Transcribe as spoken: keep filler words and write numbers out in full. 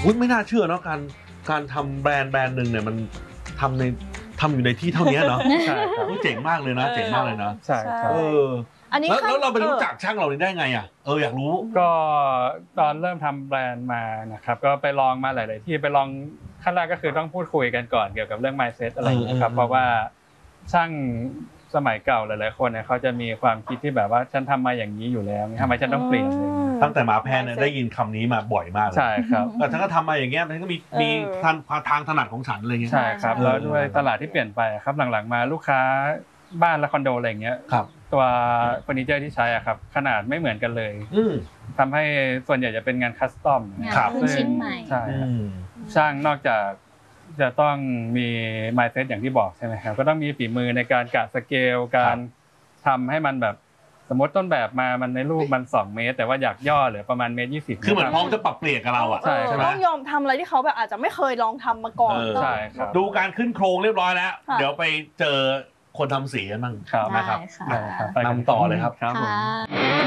อุ๊ยไม่น่าเชื่อเนาะการการทำแบรนด์แบรนด์หนึ่งเนี่ยมันทำในทำอยู่ในที่เท่านี้เนาะใช่ครับเจ๋งมากเลยนะเจ๋งมากเลยนะใช่ครับเอออันนี้แล้วเราไปรู้จักช่างเราได้ไงอ่ะเอออยากรู้ก็ตอนเริ่มทำแบรนด์มานะครับก็ไปลองมาหลายๆที่ไปลองขั้นแรกก็คือต้องพูดคุยกันก่อนเกี่ยวกับเรื่อง mindset อะไรอย่างนี้ครับเพราะว่าช่างสมัยเก่าหลายๆคนเนี่ยเขาจะมีความคิดที่แบบว่าฉันทำมาอย่างนี้อยู่แล้วทำไมฉันต้องเปลี่ยนตั้งแต่มาแพนเนี่ยได้ยินคำนี้มาบ่อยมากเลยใช่ครับแต่ฉันก็ทำมาอย่างเงี้ยมันก็มีมีทางทางถนัดของฉันอะไรเงี้ยใช่ครับแล้วด้วยตลาดที่เปลี่ยนไปครับหลังๆมาลูกค้าบ้านและคอนโดอะไรเงี้ยตัวเฟอร์นิเจอร์ที่ใช้อ่ะครับขนาดไม่เหมือนกันเลยทำให้ส่วนใหญ่จะเป็นงานคัสตอมงานชิ้นใหม่ใช่ช่างนอกจากจะต้องมี mindset อย่างที่บอกใช่ไหมครับก็ต้องมีฝีมือในการกะสเกลการทำให้มันแบบสมมติต้นแบบมามันในรูปมันสองเมตรแต่ว่าอยากย่อเหลือประมาณเมตรยี่สิบคือเหมือนพร้อมจะปรับเปลี่ยนกับเราอ่ะใช่ต้องยอมทำอะไรที่เขาแบบอาจจะไม่เคยลองทำมาก่อนใช่ครับดูการขึ้นโครงเรียบร้อยแล้วเดี๋ยวไปเจอคนทำสีกันบ้างนะครับนำต่อเลยครับ